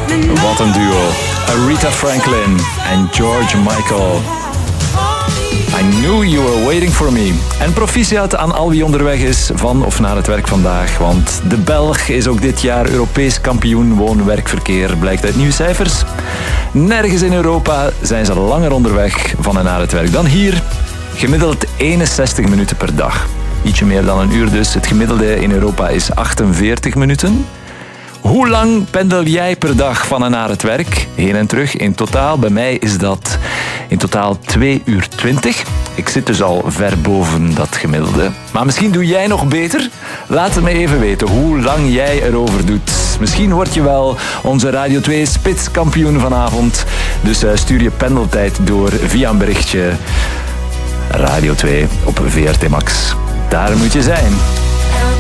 Wat een duo. Aretha Franklin en George Michael. I knew you were waiting for me. En proficiat aan al wie onderweg is van of naar het werk vandaag. Want de Belg is ook dit jaar Europees kampioen woon-werkverkeer, blijkt uit nieuwe cijfers. Nergens in Europa zijn ze langer onderweg van en naar het werk dan hier. Gemiddeld 61 minuten per dag. Ietsje meer dan een uur dus. Het gemiddelde in Europa is 48 minuten. Hoe lang pendel jij per dag van en naar het werk? Heen en terug in totaal. Bij mij is dat in totaal 2 uur 20. Ik zit dus al ver boven dat gemiddelde. Maar misschien doe jij nog beter? Laat het me even weten hoe lang jij erover doet. Misschien word je wel onze Radio 2 spitskampioen vanavond. Dus stuur je pendeltijd door via een berichtje. Radio 2 op VRT Max. Daar moet je zijn.